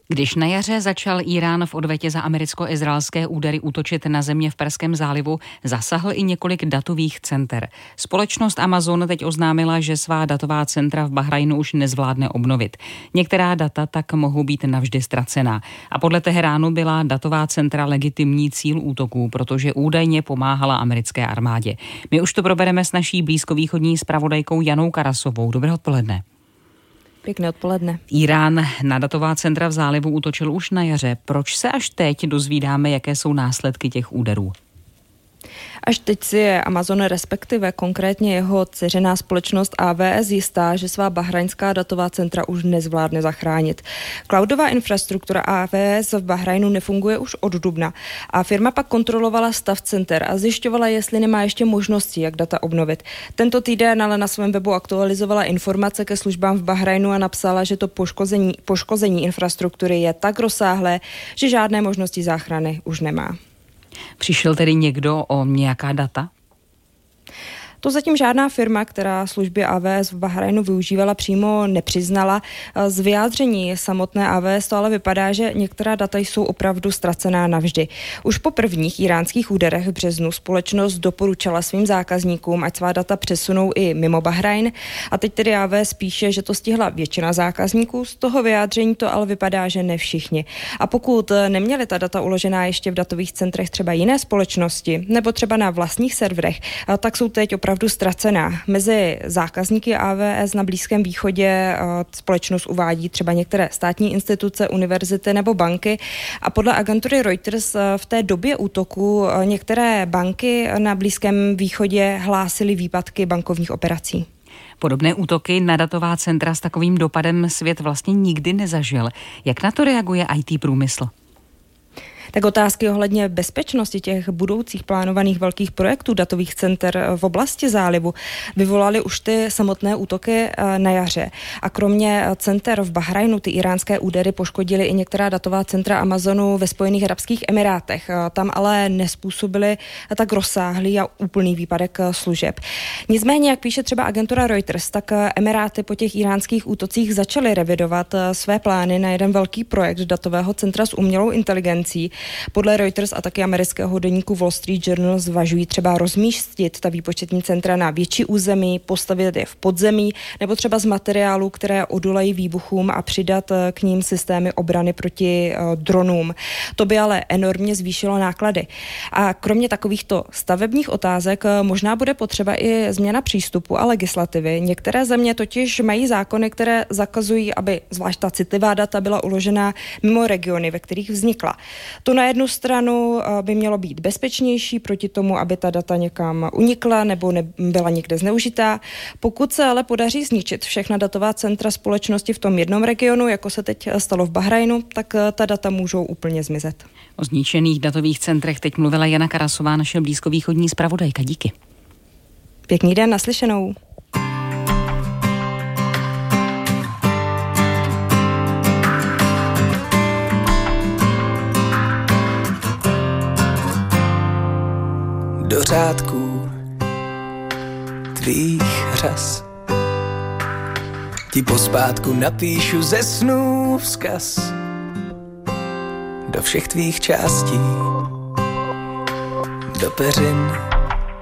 Když na jaře začal Írán v odvetě za americko-izraelské údery útočit na země v Perském zálivu, zasahl i několik datových center. Společnost Amazon teď oznámila, že svá datová centra v Bahrajnu už nezvládne obnovit. Některá data tak mohou být navždy ztracená. A podle Teheránu byla datová centra legitimní cíl útoků, protože údajně pomáhala americké armádě. My už to probereme s naší blízkovýchodní zpravodajkou Janou Karasovou. Dobré odpoledne. Pěkné odpoledne. Irán na datová centra v zálivu útočil už na jaře. Proč se až teď dozvídáme, jaké jsou následky těch úderů? Až teď si je Amazon, respektive konkrétně jeho dceřiná společnost AWS jistá, že svá bahrajnská datová centra už nezvládne zachránit. Cloudová infrastruktura AWS v Bahrajnu nefunguje už od dubna a firma pak kontrolovala stav center a zjišťovala, jestli nemá ještě možnosti, jak data obnovit. Tento týden ale na svém webu aktualizovala informace ke službám v Bahrajnu a napsala, že to poškození infrastruktury je tak rozsáhlé, že žádné možnosti záchrany už nemá. Přišel tedy někdo o nějaká data? To zatím žádná firma, která služby AWS v Bahrajnu využívala, přímo nepřiznala. Z vyjádření samotné AWS to ale vypadá, že některá data jsou opravdu ztracená navždy. Už po prvních iránských úderech v březnu společnost doporučila svým zákazníkům, ať svá data přesunou i mimo Bahrajn. A teď tedy AWS píše, že to stihla většina zákazníků. Z toho vyjádření to ale vypadá, že ne všichni. A pokud neměli ta data uložená ještě v datových centrech třeba jiné společnosti nebo třeba na vlastních serverech, tak jsou teď opravdu ztracená. Mezi zákazníky AWS na Blízkém východě společnost uvádí třeba některé státní instituce, univerzity nebo banky a podle agentury Reuters v té době útoku některé banky na Blízkém východě hlásily výpadky bankovních operací. Podobné útoky na datová centra s takovým dopadem svět vlastně nikdy nezažil. Jak na to reaguje IT průmysl? Tak otázky ohledně bezpečnosti těch budoucích plánovaných velkých projektů datových center v oblasti zálivu vyvolaly už ty samotné útoky na jaře. A kromě center v Bahrajnu ty iránské údery poškodily i některá datová centra Amazonu ve Spojených arabských emirátech. Tam ale nezpůsobily tak rozsáhlý a úplný výpadek služeb. Nicméně, jak píše třeba agentura Reuters, tak Emiráty po těch iránských útocích začaly revidovat své plány na jeden velký projekt datového centra s umělou inteligencí. Podle Reuters a taky amerického deníku Wall Street Journal zvažují třeba rozmístit ta výpočetní centra na větší území, postavit je v podzemí nebo třeba z materiálů, které odolají výbuchům a přidat k ním systémy obrany proti dronům. To by ale enormně zvýšilo náklady. A kromě takovýchto stavebních otázek možná bude potřeba i změna přístupu a legislativy. Některé země totiž mají zákony, které zakazují, aby zvlášť ta citlivá data byla uložena mimo regiony, ve kterých vznikla. To na jednu stranu by mělo být bezpečnější proti tomu, aby ta data někam unikla nebo byla někde zneužitá. Pokud se ale podaří zničit všechna datová centra společnosti v tom jednom regionu, jako se teď stalo v Bahrajnu, tak ta data můžou úplně zmizet. O zničených datových centrech teď mluvila Jana Karasová, naše blízkovýchodní zpravodajka. Díky. Pěkný den, naslyšenou. Do řádků tvých řas ti pospátku napíšu ze snů vzkaz do všech tvých částí, do peřin